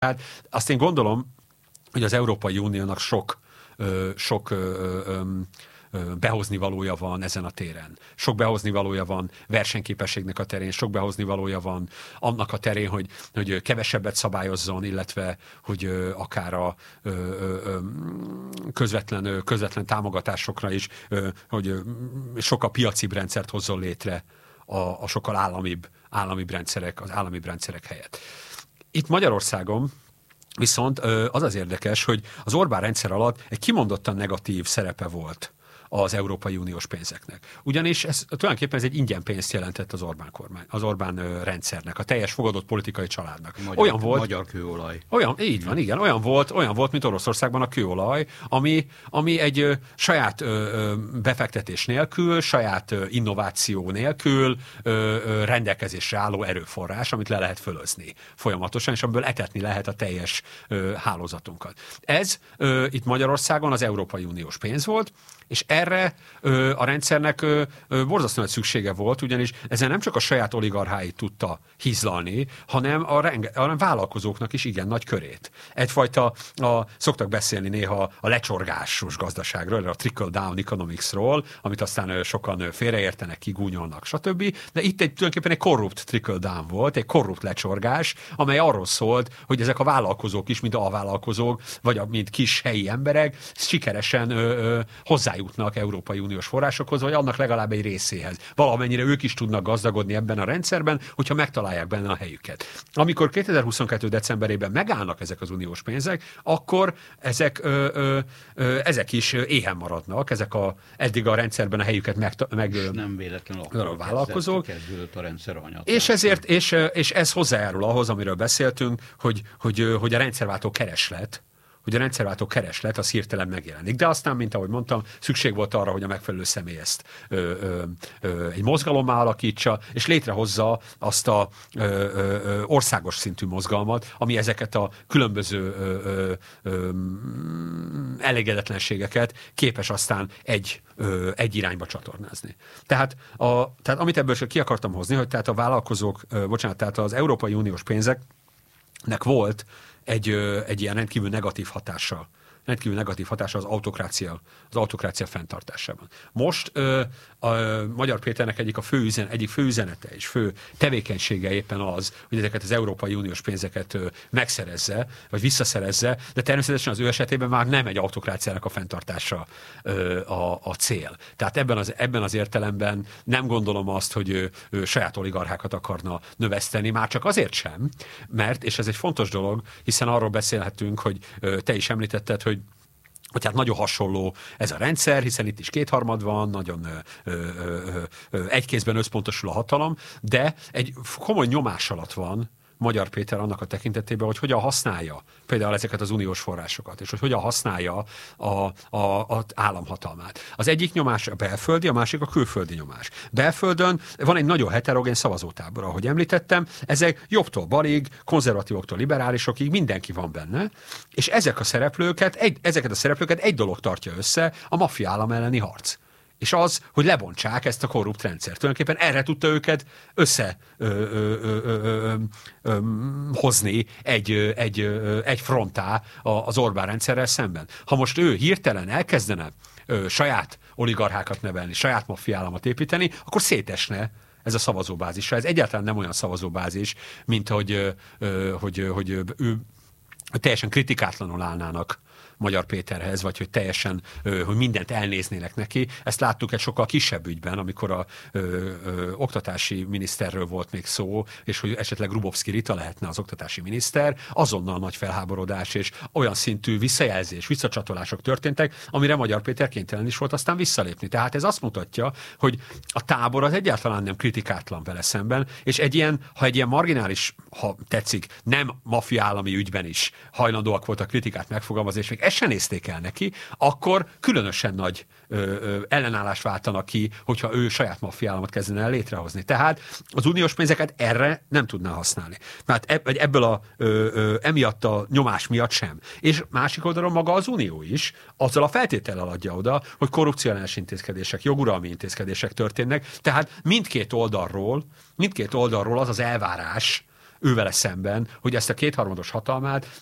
Tehát azt én gondolom, hogy az Európai Uniónak sok behozni valója van ezen a téren. Sok behozni valója van versenyképességnek a terén, sok behozni valója van annak a terén, hogy kevesebbet szabályozzon, illetve hogy akár a közvetlen támogatásokra is, hogy sokkal piacibb rendszert hozzon létre a sokkal államibb rendszerek helyett. Itt Magyarországon viszont az érdekes, hogy az Orbán rendszer alatt egy kimondottan negatív szerepe volt az Európai Uniós pénzeknek. Ugyanis tulajdonképpen ez egy ingyen pénzt jelentett az Orbán kormány, az Orbán rendszernek, a teljes fogadott politikai családnak. Magyar kőolaj. Így van, igen. Olyan volt, mint Oroszországban a kőolaj, ami egy saját befektetés nélkül, saját innováció nélkül rendelkezésre álló erőforrás, amit le lehet fölözni folyamatosan, és abból etetni lehet a teljes hálózatunkat. Ez itt Magyarországon az Európai Uniós pénz volt, és erre a rendszernek borzasztóan nagy szüksége volt, ugyanis ezzel nem csak a saját oligarcháit tudta hízlalni, hanem a vállalkozóknak is igen nagy körét. Egyfajta, szoktak beszélni néha a lecsorgásos gazdaságról, a trickle-down economicsról, amit aztán sokan félreértenek, kigúnyolnak, stb. De itt tulajdonképpen egy korrupt trickle-down volt, egy korrupt lecsorgás, amely arról szólt, hogy ezek a vállalkozók is, mint alvállalkozók, vagy mint kis helyi emberek sikeresen hozzájutnak Európai Uniós forrásokhoz, vagy annak legalább egy részéhez. Valamennyire ők is tudnak gazdagodni ebben a rendszerben, hogyha megtalálják benne a helyüket. Amikor 2022. decemberében megállnak ezek az uniós pénzek, akkor ezek is éhen maradnak, eddig a rendszerben a helyüket nem véletlenül a vállalkozók. Kezdődött a rendszer anyag. És ez hozzájárul ahhoz, amiről beszéltünk, hogy a rendszerváltó kereslet az hirtelen megjelenik. De aztán, mint ahogy mondtam, szükség volt arra, hogy a megfelelő személy ezt egy mozgalommá alakítsa, és létrehozza azt a országos szintű mozgalmat, ami ezeket a különböző elégedetlenségeket képes aztán egy irányba csatornázni. Tehát amit ebből ki akartam hozni, hogy tehát a vállalkozók, tehát az Európai Uniós pénzeknek volt egy ilyen rendkívül negatív hatása az autokrácia fenntartásában. Most a Magyar Péternek egyik fő üzenete és fő tevékenysége éppen az, hogy ezeket az Európai Uniós pénzeket megszerezze, vagy visszaszerezze, de természetesen az ő esetében már nem egy autokráciának a fenntartása a cél. Tehát ebben az értelemben nem gondolom azt, hogy ő saját oligarchákat akarna növeszteni, már csak azért sem, mert, és ez egy fontos dolog, hiszen arról beszélhetünk, hogy te is említetted, hogy hát nagyon hasonló ez a rendszer, hiszen itt is kétharmad van, nagyon egy kézben összpontosul a hatalom, de egy komoly nyomás alatt van Magyar Péter annak a tekintetében, hogy hogyan használja például ezeket az uniós forrásokat, és hogy hogyan használja az államhatalmát. Az egyik nyomás a belföldi, a másik a külföldi nyomás. Belföldön van egy nagyon heterogén szavazótábor, ahogy említettem, ezek jobbtól balig, konzervatívoktól liberálisokig, mindenki van benne, és ezeket a szereplőket egy dolog tartja össze, a maffia állam elleni harc. És az, hogy lebontsák ezt a korrupt rendszert. Tulajdonképpen erre tudta őket hozni egy frontá az Orbán rendszerrel szemben. Ha most ő hirtelen elkezdene saját oligarchákat nevelni, saját maffiállamat építeni, akkor szétesne ez a szavazóbázis. Ez egyáltalán nem olyan szavazóbázis, mint hogy teljesen kritikátlanul állnának Magyar Péterhez, vagy hogy teljesen, hogy mindent elnéznének neki. Ezt láttuk egy sokkal kisebb ügyben, amikor a oktatási miniszterről volt még szó, és hogy esetleg Grubovszki Rita lehetne az oktatási miniszter, azonnal nagy felháborodás és olyan szintű visszajelzés, visszacsatolások történtek, amire Magyar Péter kénytelen is volt aztán visszalépni. Tehát ez azt mutatja, hogy a tábor az egyáltalán nem kritikátlan vele szemben, és ha egy ilyen marginális, ha tetszik, nem maffia állami ügyben is hajlandóak voltak kritikát megfogalmazni, és még ezt se nézték el neki, akkor különösen nagy ellenállást váltanak ki, hogyha ő saját maffiállamot kezdene el létrehozni. Tehát az uniós pénzeket erre nem tudná használni. Mert ebből emiatt a nyomás miatt sem. És másik oldalon maga az unió is azzal a feltétellel adja oda, hogy korrupciós intézkedések, joguralmi intézkedések történnek. Tehát mindkét oldalról az az elvárás ővele szemben, hogy ezt a kétharmados hatalmát